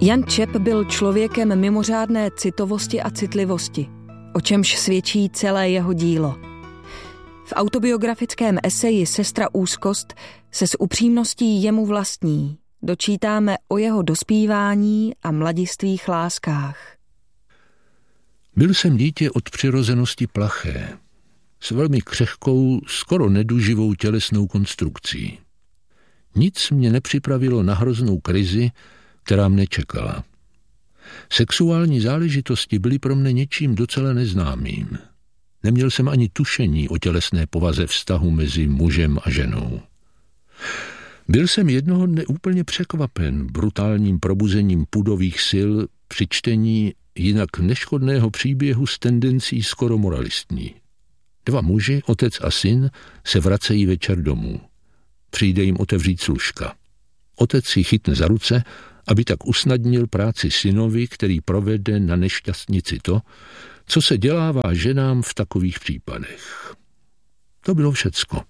Jan Čep byl člověkem mimořádné citovosti a citlivosti, o čemž svědčí celé jeho dílo. V autobiografickém eseji Sestra úzkost se s upřímností jemu vlastní dočítáme o jeho dospívání a mladistvých láskách. Byl jsem dítě od přirozenosti plaché, s velmi křehkou, skoro neduživou tělesnou konstrukcí. Nic mě nepřipravilo na hroznou krizi, která mne čekala. Sexuální záležitosti byly pro mne něčím docela neznámým. Neměl jsem ani tušení o tělesné povaze vztahu mezi mužem a ženou. Byl jsem jednoho dne úplně překvapen brutálním probuzením pudových sil při čtení jinak neškodného příběhu s tendencí skoro moralistní. 2 muži, otec a syn, se vracejí večer domů. Přijde jim otevřít služka. Otec si chytne za ruce, aby tak usnadnil práci synovi, který provede na nešťastnici to, co se dělává ženám v takových případech. To bylo všecko.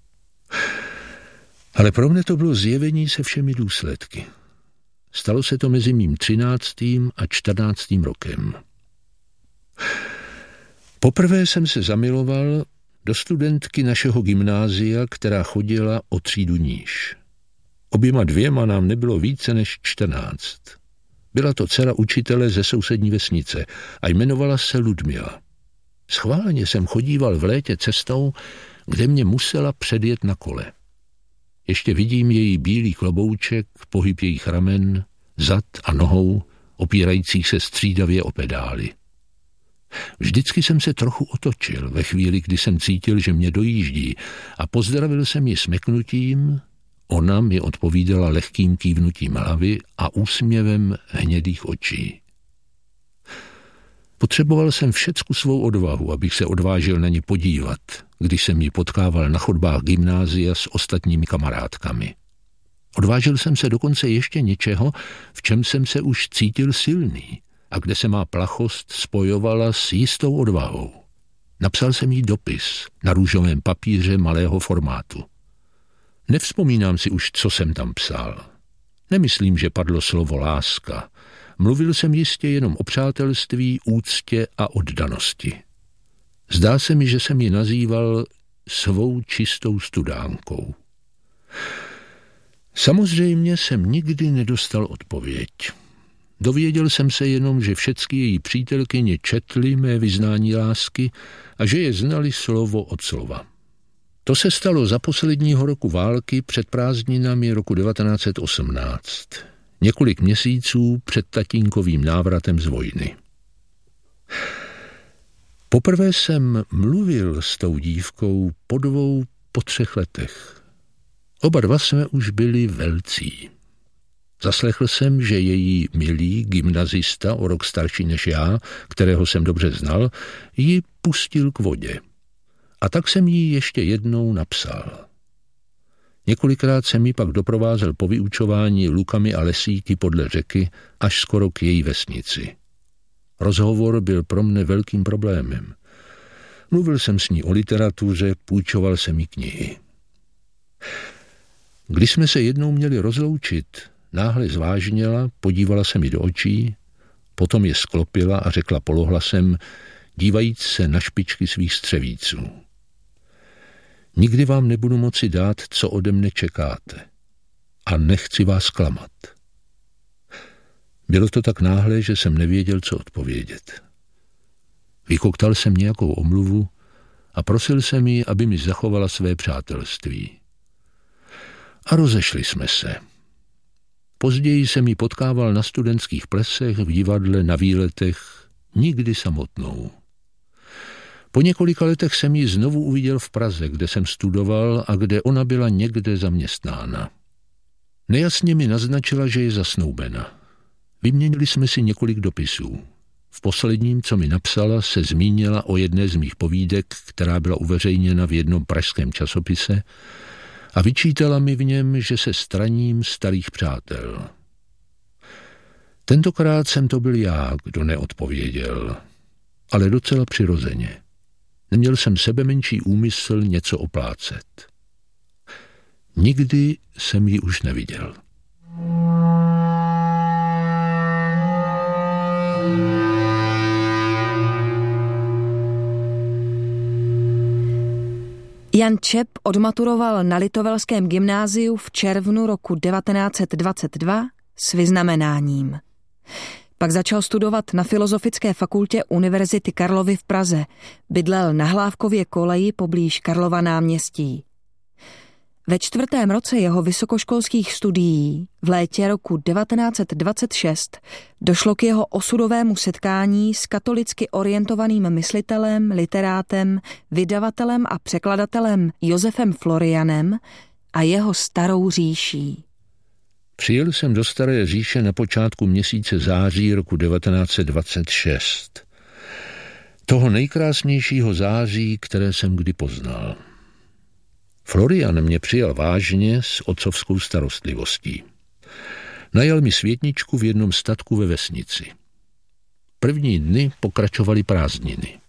Ale pro mne to bylo zjevení se všemi důsledky. Stalo se to mezi mým 13. a 14. rokem. Poprvé jsem se zamiloval do studentky našeho gymnázia, která chodila o třídu níž. Oběma 2 nám nebylo více než 14. Byla to dcera učitele ze sousední vesnice a jmenovala se Ludmila. Schválně jsem chodíval v létě cestou, kde mě musela předjet na kole. Ještě vidím její bílý klobouček, pohyb jejich ramen, zad a nohou, opírajících se střídavě o pedály. Vždycky jsem se trochu otočil ve chvíli, kdy jsem cítil, že mě dojíždí, a pozdravil jsem ji smeknutím. Ona mi odpovídala lehkým kývnutím hlavy a úsměvem hnědých očí. Potřeboval jsem všecku svou odvahu, abych se odvážil na ně podívat, když jsem ji potkával na chodbách gymnázia s ostatními kamarádkami. Odvážil jsem se dokonce ještě něčeho, v čem jsem se už cítil silný a kde se má plachost spojovala s jistou odvahou. Napsal jsem jí dopis na růžovém papíře malého formátu. Nevzpomínám si už, co jsem tam psal. Nemyslím, že padlo slovo láska. Mluvil jsem jistě jenom o přátelství, úctě a oddanosti. Zdá se mi, že jsem ji nazýval svou čistou studánkou. Samozřejmě jsem nikdy nedostal odpověď. Dověděl jsem se jenom, že všechny její přítelkyně četly mé vyznání lásky a že je znali slovo od slova. To se stalo za posledního roku války před prázdninami roku 1918, několik měsíců před tatínkovým návratem z vojny. Poprvé jsem mluvil s tou dívkou po 3 letech. Oba 2 jsme už byli velcí. Zaslechl jsem, že její milý gymnazista, o rok starší než já, kterého jsem dobře znal, ji pustil k vodě. A tak jsem jí ještě jednou napsal. Několikrát jsem ji pak doprovázel po vyučování lukami a lesíky podle řeky až skoro k její vesnici. Rozhovor byl pro mne velkým problémem. Mluvil jsem s ní o literatuře, půjčoval jsem jí knihy. Když jsme se jednou měli rozloučit, náhle zvážněla, podívala se mi do očí, potom je sklopila a řekla polohlasem, dívajíc se na špičky svých střevíců. Nikdy vám nebudu moci dát, co ode mne čekáte. A nechci vás klamat. Bylo to tak náhle, že jsem nevěděl, co odpovědět. Vykoktal jsem nějakou omluvu a prosil jsem ji, aby mi zachovala své přátelství. A rozešli jsme se. Později jsem ji potkával na studentských plesech, v divadle, na výletech, nikdy samotnou. Po několika letech jsem ji znovu uviděl v Praze, kde jsem studoval a kde ona byla někde zaměstnána. Nejasně mi naznačila, že je zasnoubena. Vyměnili jsme si několik dopisů. V posledním, co mi napsala, se zmínila o jedné z mých povídek, která byla uveřejněna v jednom pražském časopise, a vyčítala mi v něm, že se straním starých přátel. Tentokrát jsem to byl já, kdo neodpověděl, ale docela přirozeně. Neměl jsem sebemenší úmysl něco oplácet. Nikdy jsem ji už neviděl. Jan Čep odmaturoval na Litovelském gymnáziu v červnu roku 1922 s vyznamenáním. Pak začal studovat na Filozofické fakultě Univerzity Karlovy v Praze. Bydlel na Hlávkově koleji poblíž Karlova náměstí. Ve 4. roce jeho vysokoškolských studií v létě roku 1926 došlo k jeho osudovému setkání s katolicky orientovaným myslitelem, literátem, vydavatelem a překladatelem Josefem Florianem a jeho Starou říší. Přijel jsem do Staré říše na počátku měsíce září roku 1926. Toho nejkrásnějšího září, které jsem kdy poznal. Florian mě přijal vážně s otcovskou starostlivostí. Najal mi světničku v jednom statku ve vesnici. První dny pokračovaly prázdniny.